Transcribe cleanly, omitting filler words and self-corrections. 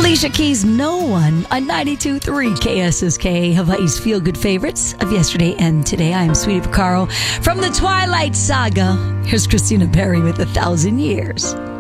Alicia Keys' No One on 92.3 KSSK, Hawaii's feel-good favorites of yesterday and today. I'm Sweetie Picaro from the Twilight Saga. Here's Christina Perri with 1,000 Years.